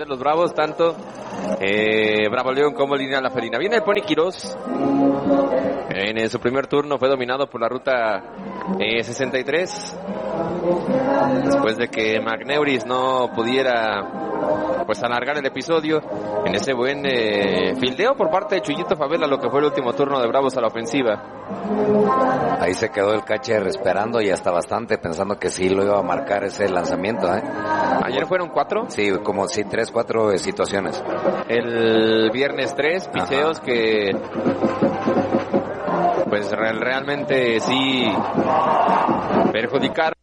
de los Bravos, tanto Bravo León como Línea La Felina. Viene el Pony Quirós. En su primer turno fue dominado por la ruta 63. Después de que McNeuris no pudiera pues alargar el episodio en ese buen fildeo por parte de Chuyito Favela, lo que fue el último turno de Bravos a la ofensiva. Ahí se quedó el catcher esperando y hasta bastante, pensando que sí lo iba a marcar ese lanzamiento, ¿eh? ¿Ayer fueron 4? Sí, como sí, 3, 4 situaciones. El viernes 3 picheos que pues realmente sí perjudicaron